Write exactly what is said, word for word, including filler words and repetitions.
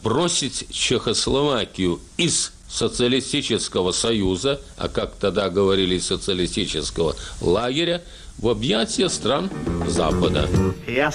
бросить Чехословакию из социалистического союза, а как тогда говорили, социалистического лагеря, в объятия стран Запада.